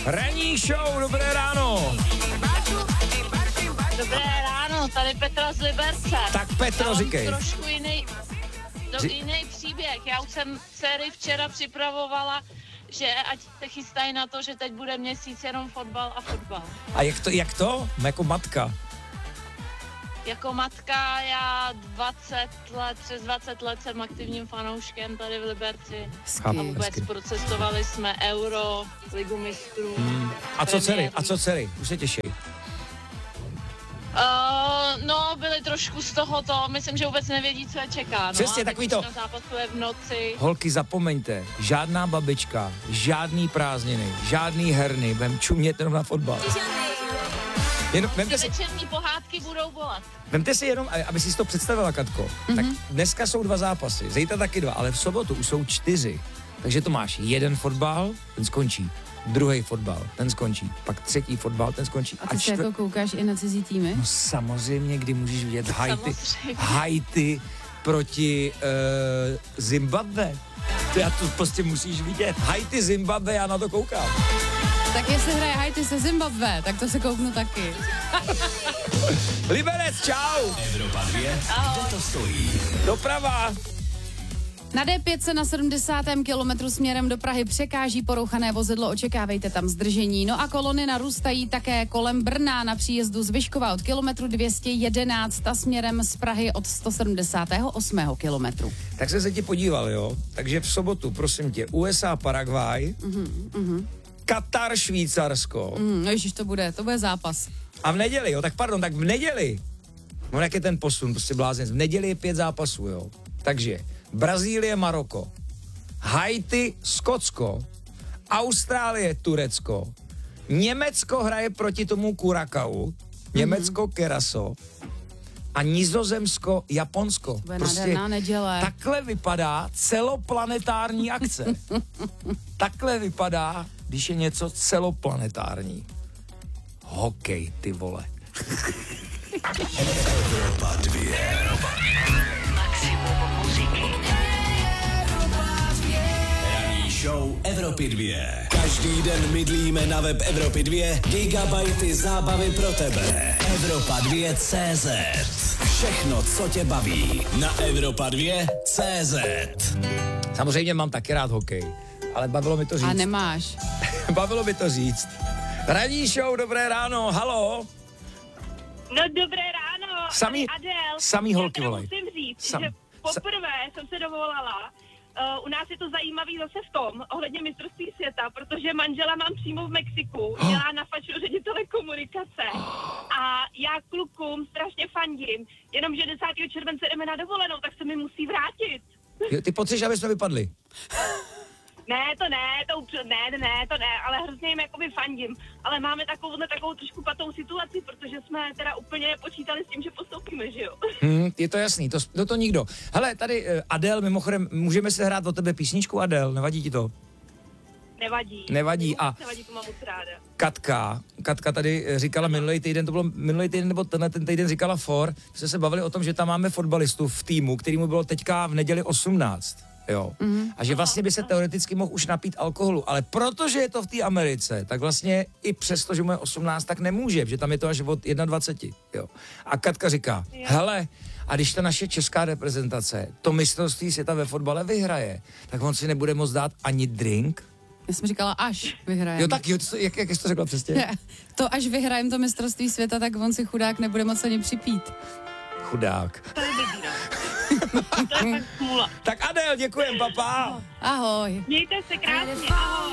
Ranní show, dobré ráno. Dobré ráno, tady Petra z Liberce. Tak Petro, říkej. Trošku jiný příběh. Já už jsem dcery včera připravovala, že ať se chystají na to, že teď bude měsíc jenom fotbal a fotbal. A jak to? Jako matka. Jako matka já přes 20 let jsem aktivním fanouškem tady v Liberci. A vůbec procestovali jsme Euro, Ligu mistrů. A co dcery? Už se těší. No, byli trošku z tohoto, myslím, že vůbec nevědí, co je čeká. No, Přesně, takový to. Zápasu je v noci. Holky, zapomeňte, žádná babička, žádný prázdniny, žádný herny, budem čumět jenom na fotbal. Večerní pohádky budou bolet. Vemte si jenom, aby si to představila, Katko, tak dneska jsou 2 zápasy, zítra taky 2, ale v sobotu už jsou 4. Takže to máš jeden fotbal, ten skončí. Druhý fotbal, ten skončí. Pak třetí fotbal, ten skončí. A ty se jako koukáš i na cizí týmy? No samozřejmě, kdy můžeš vidět Haiti proti Zimbabwe. Já to prostě musíš vidět. Haiti, Zimbabwe, já na to koukám. Tak jestli hraje Haiti se Zimbabwe, tak to se kouknu taky. Liberec, čau! Evropa 2, kde to stojí? Doprava. Na D5 se na 70. kilometru směrem do Prahy překáží porouchané vozidlo, očekávejte tam zdržení. No a kolony narůstají také kolem Brna na příjezdu z Vyškova od kilometru 211 a směrem z Prahy od 178. kilometru. Tak jsem se ti podíval, jo? Takže v sobotu, prosím tě, USA, Paraguay, Katar, Švýcarsko. Ježiš, to bude zápas. A v neděli, jo? Tak v neděli. No jak je ten posun, prostě blázen. V neděli je 5 zápasů, jo? Takže Brazílie, Maroko, Haiti, Skotsko, Austrálie, Turecko, Německo hraje proti tomu Kurakau, Německo, Keraso a Nizozemsko, Japonsko. Prostě neděle. Takhle vypadá celoplanetární akce. Takhle vypadá, když je něco celoplanetární. Hokej, ty vole. Evropa 2. Maximum muziky. Ranní show Evropy 2. Každý den mydlíme na web Evropy 2 gigabajty zábavy pro tebe. Evropa 2 CZ. Všechno, co tě baví na Evropa 2 CZ. Samozřejmě mám taky rád hokej, ale bavilo mi to říct. A nemáš. Bavilo mi to říct. Ranní show, dobré ráno, halo. No dobré ráno, samý holky volej. Musím říct, že poprvé jsem se dovolala, u nás je to zajímavý zase v tom, ohledně mistrovství světa, protože manžela mám přímo v Mexiku, dělá na faču ředitele komunikace a já klukům strašně fandím, jenomže 10. července jdeme na dovolenou, tak se mi musí vrátit. Jo, ty potřebuješ, aby jsme vypadli. To ne, ale hrozně jim jakoby fandím. Ale máme takovou trošku patou situaci, protože jsme teda úplně nepočítali s tím, že postoupíme, že jo? Je to jasný, to nikdo. Hele, tady Adele, mimochodem, můžeme se hrát o tebe písničku, Adele, nevadí ti to? Nevadí. Nevadí, to mám moc ráda. Katka tady říkala minulý týden nebo ten týden říkala jsme se bavili o tom, že tam máme fotbalistu v týmu, kterýmu bylo teďka v neděli 18. Jo. A že vlastně by se teoreticky mohl už napít alkoholu, ale protože je to v té Americe, tak vlastně i přesto, že mu je 18, tak nemůže, že tam je to až od 21. Jo. A Katka říká, hele, a když ta naše česká reprezentace to mistrovství světa ve fotbale vyhraje, tak on si nebude moct dát ani drink. Já jsem říkala, až vyhrajeme. Jo, tak jo, jak jsi to řekla přesně? To až vyhrajeme to mistrovství světa, tak on si chudák nebude moc ani připít. Chudák. To je vybírá. To je tak smůla. Tak Adel, děkujem, papa. Ahoj. Mějte se krásně, ahoj.